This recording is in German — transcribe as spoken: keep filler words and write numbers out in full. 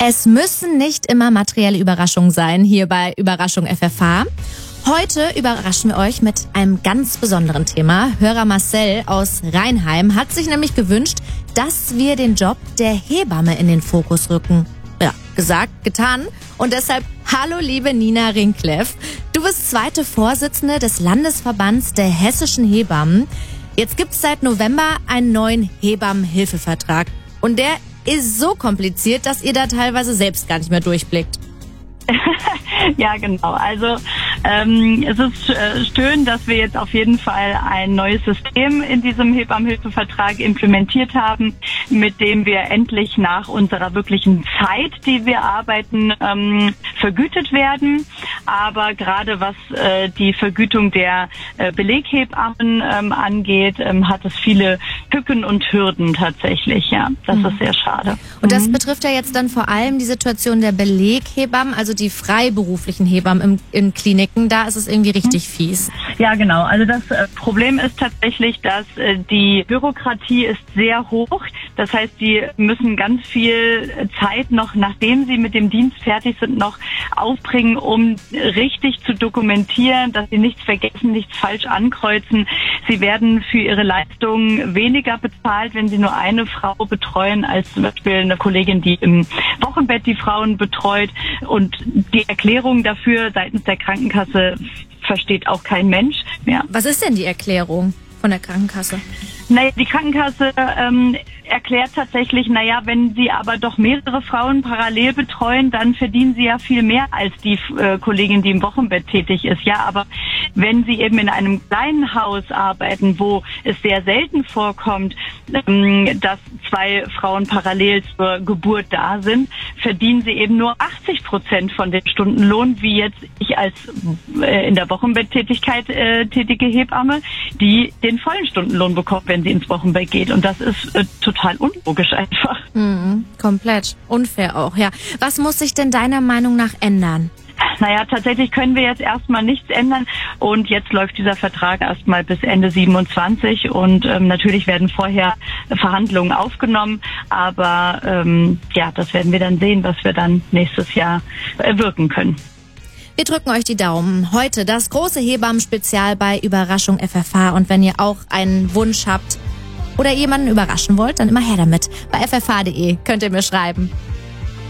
Es müssen nicht immer materielle Überraschungen sein, hier bei Überraschung F F H. Heute überraschen wir euch mit einem ganz besonderen Thema. Hörer Marcel aus Rheinheim hat sich nämlich gewünscht, dass wir den Job der Hebamme in den Fokus rücken. Ja, gesagt, getan. Und deshalb, hallo liebe Nina Rinkleff. Du bist zweite Vorsitzende des Landesverbands der hessischen Hebammen. Jetzt gibt's seit November einen neuen Hebammenhilfevertrag. Und der ist so kompliziert, dass ihr da teilweise selbst gar nicht mehr durchblickt. Ja, genau. Also ähm, es ist äh, schön, dass wir jetzt auf jeden Fall ein neues System in diesem Hebammenhilfevertrag implementiert haben, mit dem wir endlich nach unserer wirklichen Zeit, die wir arbeiten, ähm, vergütet werden. Aber gerade was äh, die Vergütung der äh, Beleghebammen ähm, angeht, ähm, hat es viele Tücken und Hürden tatsächlich. Ja, das mhm. ist sehr schade. Und das mhm. betrifft ja jetzt dann vor allem die Situation der Beleghebammen, also die freiberuflichen Hebammen im, in Kliniken. Da ist es irgendwie richtig mhm. fies. Ja, genau. Also das äh, Problem ist tatsächlich, dass äh, die Bürokratie ist sehr hoch. Das heißt, die müssen ganz viel Zeit noch, nachdem sie mit dem Dienst fertig sind, noch aufbringen, um richtig zu dokumentieren, dass sie nichts vergessen, nichts falsch ankreuzen. Sie werden für ihre Leistungen weniger bezahlt, wenn sie nur eine Frau betreuen, als zum Beispiel eine Kollegin, die im Wochenbett die Frauen betreut. Und die Erklärung dafür seitens der Krankenkasse versteht auch kein Mensch mehr. Was ist denn die Erklärung von der Krankenkasse? Naja, die Krankenkasse ähm, erklärt tatsächlich, naja, wenn sie aber doch mehrere Frauen parallel betreuen, dann verdienen sie ja viel mehr als die äh, Kollegin, die im Wochenbett tätig ist. Ja, aber wenn sie eben in einem kleinen Haus arbeiten, wo es sehr selten vorkommt, ähm, dass zwei Frauen parallel zur Geburt da sind, verdienen sie eben nur achtzig Prozent von dem Stundenlohn, wie jetzt ich als äh, in der Wochenbetttätigkeit äh, tätige Hebamme, die den vollen Stundenlohn bekommt, wenn sie ins Wochenbett geht. Und das ist äh, total unlogisch einfach. Mhm, komplett. Unfair auch, ja. Was muss sich denn deiner Meinung nach ändern? Naja, tatsächlich können wir jetzt erstmal nichts ändern und jetzt läuft dieser Vertrag erstmal bis Ende siebenundzwanzig und ähm, natürlich werden vorher Verhandlungen aufgenommen, aber ähm, ja, das werden wir dann sehen, was wir dann nächstes Jahr äh, wirken können. Wir drücken euch die Daumen. Heute das große Hebammen-Spezial bei Überraschung F F H und wenn ihr auch einen Wunsch habt oder jemanden überraschen wollt, dann immer her damit. Bei f f h punkt d e könnt ihr mir schreiben.